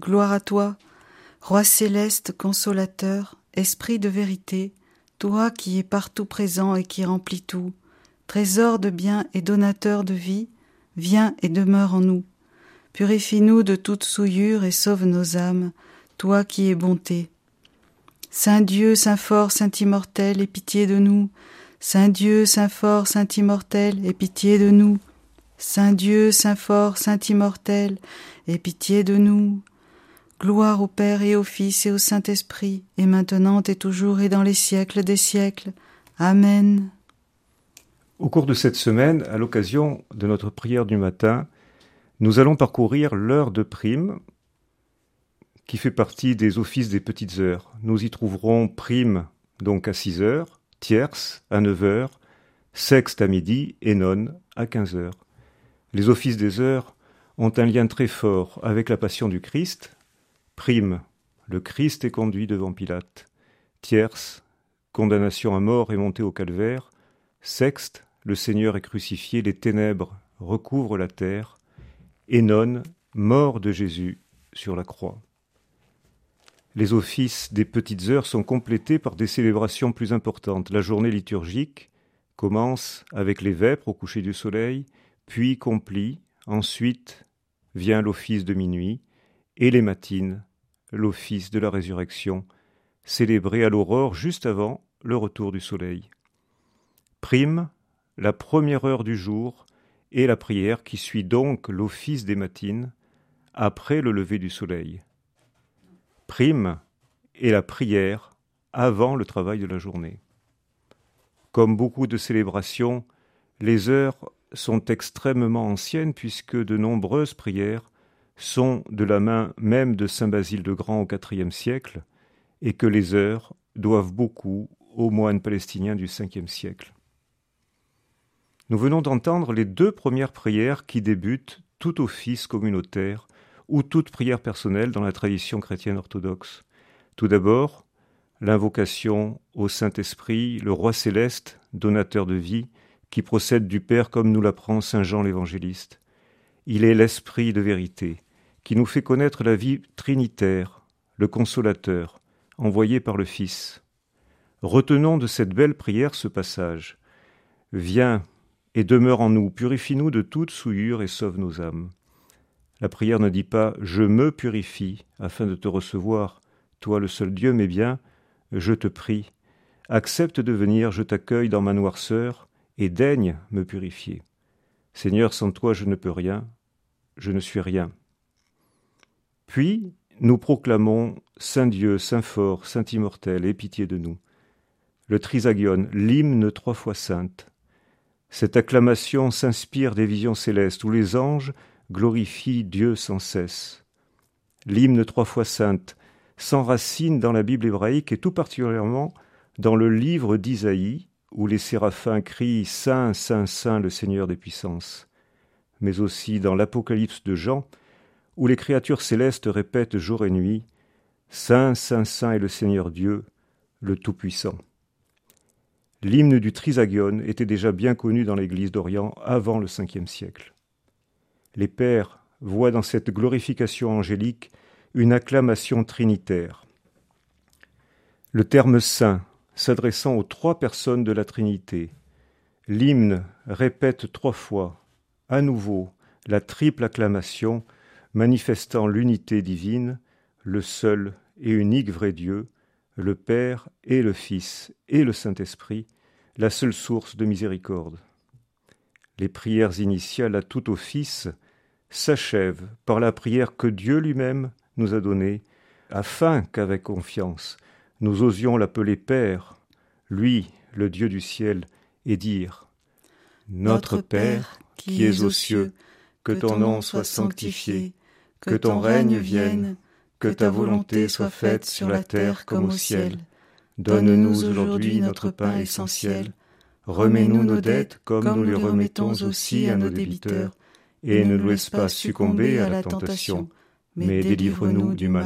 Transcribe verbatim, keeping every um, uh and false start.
gloire à toi, Roi céleste, consolateur, Esprit de vérité, toi qui es partout présent et qui remplis tout, trésor de bien et donateur de vie, viens et demeure en nous. Purifie-nous de toute souillure et sauve nos âmes, toi qui es bonté. Saint Dieu, Saint fort, Saint immortel, aie pitié de nous. Saint Dieu, Saint fort, Saint immortel, aie pitié de nous. Saint Dieu, Saint fort, Saint immortel, aie pitié de nous. Gloire au Père et au Fils et au Saint-Esprit, et maintenant et toujours et dans les siècles des siècles. Amen. Au cours de cette semaine, à l'occasion de notre prière du matin, nous allons parcourir l'heure de prime, qui fait partie des offices des petites heures. Nous y trouverons prime, donc à six heures, tierce à neuf heures, sexte à midi et nonne à quinze heures. Les offices des heures ont un lien très fort avec la passion du Christ. Prime, le Christ est conduit devant Pilate. Tierce, condamnation à mort et montée au calvaire. Sexte, le Seigneur est crucifié, les ténèbres recouvrent la terre. Et nonne, mort de Jésus sur la croix. Les offices des petites heures sont complétés par des célébrations plus importantes. La journée liturgique commence avec les vêpres au coucher du soleil, puis complit, ensuite vient l'office de minuit, et les matines, l'office de la résurrection, célébré à l'aurore juste avant le retour du soleil. Prime, la première heure du jour, et la prière qui suit donc l'office des matines, après le lever du soleil. Prime, et la prière avant le travail de la journée. Comme beaucoup de célébrations, les heures sont extrêmement anciennes puisque de nombreuses prières sont de la main même de saint Basile de Grand au quatrième siècle et que les heures doivent beaucoup aux moines palestiniens du cinquième siècle. Nous venons d'entendre les deux premières prières qui débutent tout office communautaire ou toute prière personnelle dans la tradition chrétienne orthodoxe. Tout d'abord, l'invocation au Saint-Esprit, le Roi céleste, donateur de vie, qui procède du Père comme nous l'apprend saint Jean l'Évangéliste. Il est l'Esprit de vérité, qui nous fait connaître la vie trinitaire, le Consolateur, envoyé par le Fils. Retenons de cette belle prière ce passage. « Viens et demeure en nous, purifie-nous de toute souillure et sauve nos âmes. » La prière ne dit pas « je me purifie afin de te recevoir, toi le seul Dieu, mais bien « je te prie, accepte de venir, je t'accueille dans ma noirceur et daigne me purifier. Seigneur, sans toi je ne peux rien, je ne suis rien. » Puis, nous proclamons « Saint Dieu, Saint fort, Saint immortel, aie pitié de nous ». Le Trisagion, l'hymne trois fois sainte. Cette acclamation s'inspire des visions célestes où les anges glorifient Dieu sans cesse. L'hymne trois fois sainte s'enracine dans la Bible hébraïque et tout particulièrement dans le livre d'Isaïe où les séraphins crient « Saint, Saint, Saint, le Seigneur des puissances », mais aussi dans l'Apocalypse de Jean où les créatures célestes répètent jour et nuit « Saint, Saint, Saint est le Seigneur Dieu, le Tout-Puissant ». L'hymne du Trisagion était déjà bien connu dans l'Église d'Orient avant le cinquième siècle. Les pères voient dans cette glorification angélique une acclamation trinitaire. Le terme saint s'adressant aux trois personnes de la Trinité, l'hymne répète trois fois, à nouveau, la triple acclamation manifestant l'unité divine, le seul et unique vrai Dieu, le Père et le Fils et le Saint-Esprit, la seule source de miséricorde. Les prières initiales à tout office s'achèvent par la prière que Dieu lui-même nous a donnée, afin qu'avec confiance, nous osions l'appeler Père, lui, le Dieu du ciel, et dire « Notre Père, qui es aux cieux, que ton nom soit sanctifié, que ton règne vienne, que ta volonté soit faite sur la terre comme au ciel. Donne-nous aujourd'hui notre pain essentiel. Remets-nous nos dettes comme nous les remettons aussi à nos débiteurs. Et ne nous laisse pas succomber à la tentation, mais délivre-nous du malin. »